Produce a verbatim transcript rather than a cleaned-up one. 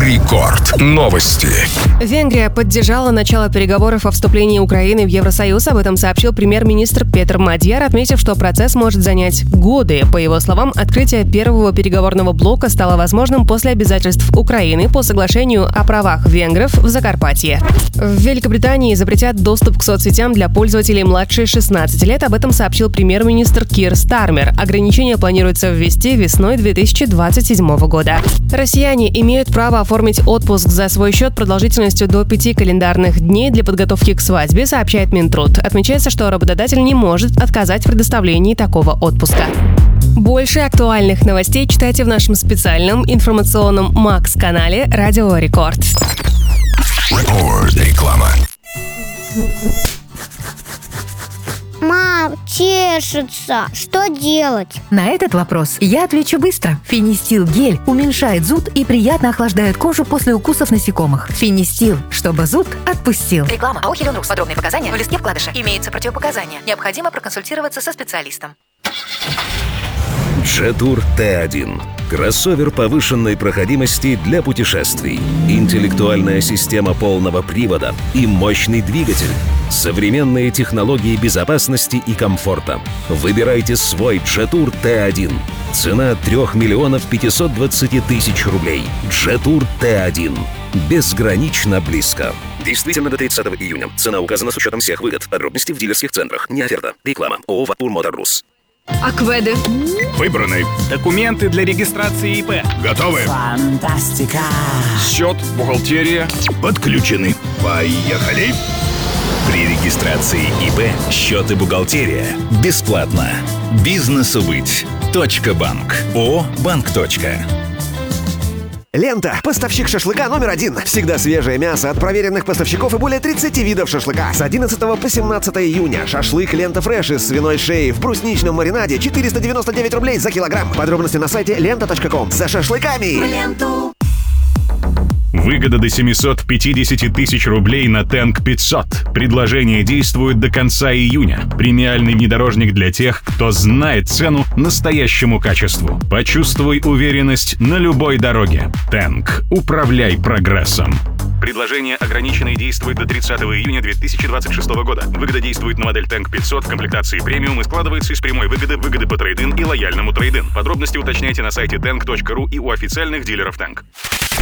Рекорд. Новости. Венгрия поддержала начало переговоров о вступлении Украины в Евросоюз. Об этом сообщил премьер-министр Петр Мадьяр, отметив, что процесс может занять годы. По его словам, открытие первого переговорного блока стало возможным после обязательств Украины по соглашению о правах венгров в Закарпатье. В Великобритании запретят доступ к соцсетям для пользователей младше шестнадцати лет. Об этом сообщил премьер-министр Кир Стармер. Ограничения планируется ввести весной две тысячи двадцать седьмого года. Россияне имеют право оформить отпуск за свой счет продолжительностью до пяти календарных дней для подготовки к свадьбе, сообщает Минтруд. Отмечается, что работодатель не может отказать в предоставлении такого отпуска. Больше актуальных новостей читайте в нашем специальном информационном Макс-канале «Радио Рекорд». Реклама. Мам, чешется. Что делать? На этот вопрос я отвечу быстро. Финистил гель уменьшает зуд и приятно охлаждает кожу после укусов насекомых. Финистил, чтобы зуд отпустил. Реклама АО «Хелионрус». Подробные показания в листке вкладыша. Имеются противопоказания. Необходимо проконсультироваться со специалистом. Jetour Т один. Кроссовер повышенной проходимости для путешествий. Интеллектуальная система полного привода и мощный двигатель. Современные технологии безопасности и комфорта. Выбирайте свой Jetour Т один. Цена трех миллионов пятисот двадцати тысяч рублей. Jetour Т один. Безгранично близко. Действительно до тридцатого июня. Цена указана с учетом всех выгод. Подробности в дилерских центрах. Не оферта. Реклама. ООО «Ватур Мотор Рус». Акведы. Выбраны. Документы для регистрации ИП. Готовы? Фантастика. Счет, бухгалтерия. Подключены. Поехали. При регистрации ИП счет и бухгалтерия бесплатно. Бизнесу быть. Точка банк. ООО «Банк. Лента. Поставщик шашлыка номер один. Всегда свежее мясо от проверенных поставщиков и более тридцати видов шашлыка. С одиннадцатого по семнадцатое июня. Шашлык Лента Фреш из свиной шеи в брусничном маринаде. четыреста девяносто девять рублей за килограмм. Подробности на сайте лента точка ком. За шашлыками. Ленту. Выгода до семисот пятидесяти тысяч рублей на Тэнк пятьсот. Предложение действует до конца июня. Премиальный внедорожник для тех, кто знает цену настоящему качеству. Почувствуй уверенность на любой дороге. Тэнк. Управляй прогрессом. Предложение ограничено и действует до тридцатого июня две тысячи двадцать шестого года. Выгода действует на модель Тэнк пятьсот в комплектации премиум и складывается из прямой выгоды, выгоды по трейд-ин и лояльному трейд-ин. Подробности уточняйте на сайте тэнк точка ру и у официальных дилеров Тэнк.